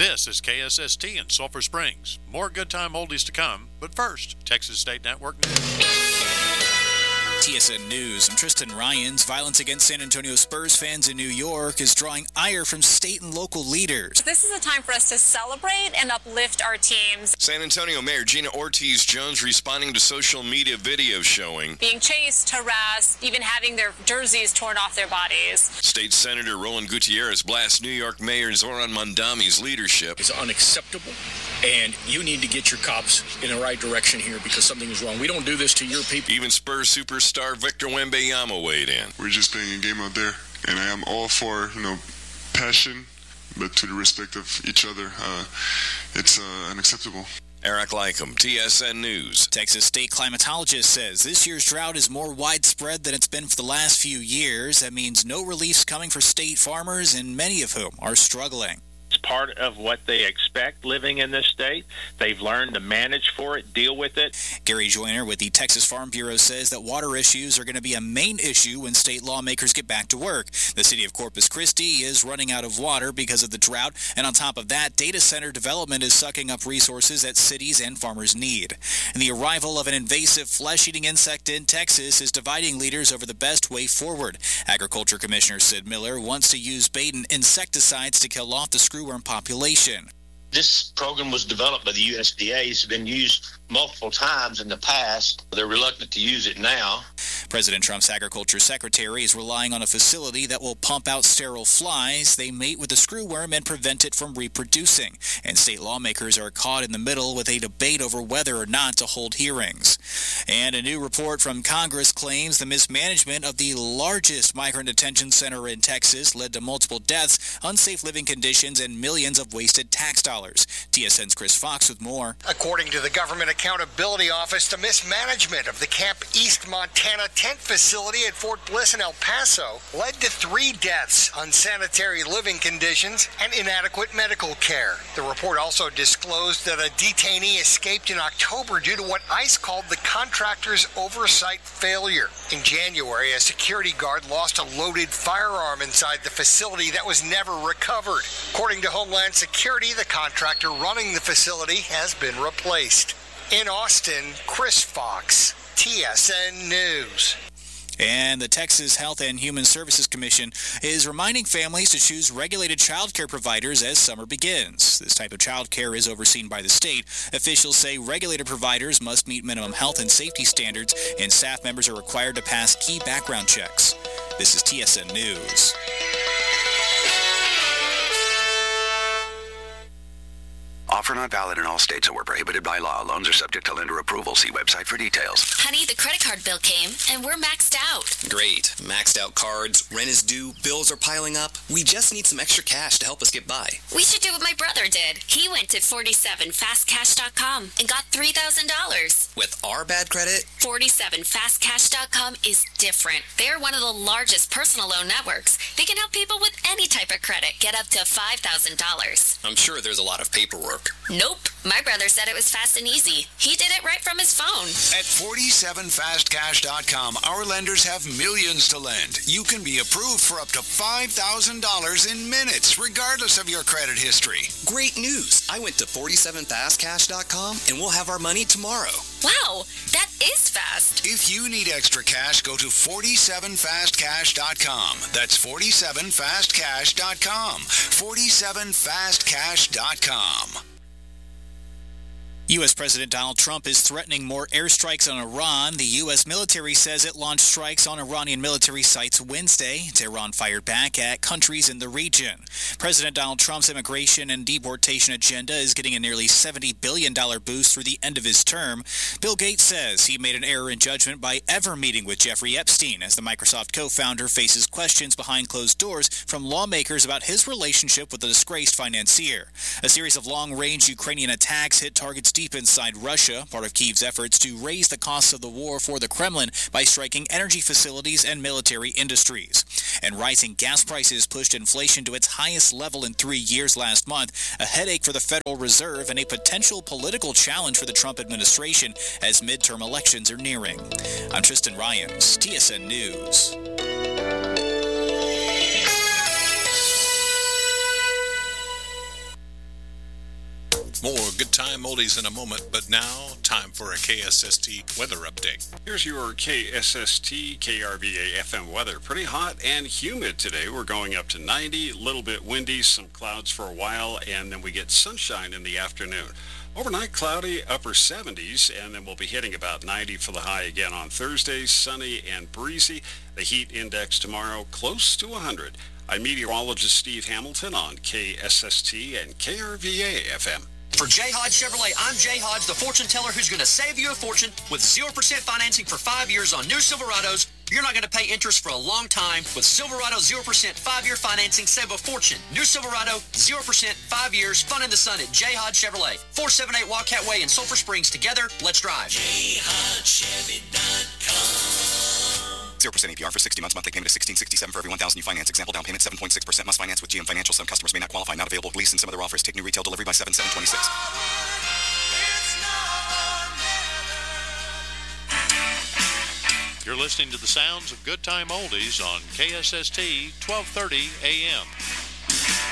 This is KSST in Sulphur Springs. More good time oldies to come, but first, Texas State Network News. TSN News. I'm Tristan Ryans. Violence against San Antonio Spurs fans in New York is drawing ire from state and local leaders. This is a time for us to celebrate and uplift our teams. San Antonio Mayor Gina Ortiz-Jones responding to social media videos showing being chased, harassed, even having their jerseys torn off their bodies. State Senator Roland Gutierrez blasts New York Mayor Zoran Mondami's leadership. It's unacceptable, and you need to get your cops in the right direction here because something is wrong. We don't do this to your people. Even Spurs superstar Victor Wembanyama weighed in. We're just playing a game out there, and I am all for, passion, but to the respect of each other, it's unacceptable. Eric Lycum, TSN News. Texas state climatologist says this year's drought is more widespread than it's been for the last few years. That means no relief's coming for state farmers, and many of whom are struggling. It's part of what they expect living in this state. They've learned to manage for it, deal with it. Gary Joyner with the Texas Farm Bureau says that water issues are going to be a main issue when state lawmakers get back to work. The city of Corpus Christi is running out of water because of the drought, and on top of that, data center development is sucking up resources that cities and farmers need. And the arrival of an invasive flesh-eating insect in Texas is dividing leaders over the best way forward. Agriculture Commissioner Sid Miller wants to use bait and insecticides to kill off the screwworm population. This program was developed by the USDA. It's been used multiple times in the past. They're reluctant to use it now. President Trump's agriculture secretary is relying on a facility that will pump out sterile flies. They mate with the screwworm and prevent it from reproducing. And state lawmakers are caught in the middle with a debate over whether or not to hold hearings. And a new report from Congress claims the mismanagement of the largest migrant detention center in Texas led to multiple deaths, unsafe living conditions, and millions of wasted tax dollars. TSN's Chris Fox with more. According to the Government Accountability Office, the mismanagement of the Camp East Montana tent facility at Fort Bliss in El Paso led to 3 deaths, unsanitary living conditions, and inadequate medical care. The report also disclosed that a detainee escaped in October due to what ICE called the contractor's oversight failure. In January, a security guard lost a loaded firearm inside the facility that was never recovered. According to Homeland Security, the contractor running the facility has been replaced. In Austin, Chris Fox, TSN News. And the Texas Health and Human Services Commission is reminding families to choose regulated child care providers as summer begins. This type of child care is overseen by the state. Officials say regulated providers must meet minimum health and safety standards, and staff members are required to pass key background checks. This is TSN News. Offer not valid in all states or prohibited by law. Loans are subject to lender approval. See website for details. Honey, the credit card bill came, and we're maxed out. Great. Maxed out cards, rent is due, bills are piling up. We just need some extra cash to help us get by. We should do what my brother did. He went to 47fastcash.com and got $3,000. With our bad credit? 47fastcash.com is different. They're one of the largest personal loan networks. They can help people with any type of credit get up to $5,000. I'm sure there's a lot of paperwork. Nope. My brother said it was fast and easy. He did it right from his phone. At 47fastcash.com, our lenders have millions to lend. You can be approved for up to $5,000 in minutes, regardless of your credit history. Great news. I went to 47fastcash.com and we'll have our money tomorrow. Wow, that is fast. If you need extra cash, go to 47fastcash.com. That's 47fastcash.com. 47fastcash.com. U.S. President Donald Trump is threatening more airstrikes on Iran. The U.S. military says it launched strikes on Iranian military sites Wednesday. Tehran fired back at countries in the region. President Donald Trump's immigration and deportation agenda is getting a nearly $70 billion boost through the end of his term. Bill Gates says he made an error in judgment by ever meeting with Jeffrey Epstein, as the Microsoft co-founder faces questions behind closed doors from lawmakers about his relationship with the disgraced financier. A series of long-range Ukrainian attacks hit targets deep inside Russia, part of Kyiv's efforts to raise the costs of the war for the Kremlin by striking energy facilities and military industries. And rising gas prices pushed inflation to its highest level in 3 years last month, a headache for the Federal Reserve and a potential political challenge for the Trump administration as midterm elections are nearing. I'm Tristan Ryans, TSN News. More Good Time Oldies in a moment, but now, time for a KSST weather update. Here's your KSST KRVA FM weather. Pretty hot and humid today. We're going up to 90, a little bit windy, some clouds for a while, and then we get sunshine in the afternoon. Overnight cloudy, upper 70s, and then we'll be hitting about 90 for the high again on Thursday, sunny and breezy. The heat index tomorrow close to 100. I'm meteorologist Steve Hamilton on KSST and KRVA FM. For J. Hodge Chevrolet, I'm Jay Hodge, the fortune teller who's going to save you a fortune with 0% financing for 5 years on new Silverados. You're not going to pay interest for a long time. With Silverado 0% 5-year financing, save a fortune. New Silverado, 0% 5 years, fun in the sun at J. Hodge Chevrolet. 478 Wildcat Way in Sulphur Springs. Together, let's drive. JHodgeChevy.com. 0% APR for 60 months. Monthly payment is $16.67 for every $1,000 you finance. Example down payment 7.6%. Must finance with GM Financial. Some customers may not qualify. Not available. Lease and some other offers. Take new retail delivery by 7/7/26. You're listening to the sounds of Good Time Oldies on KSST 1230 AM.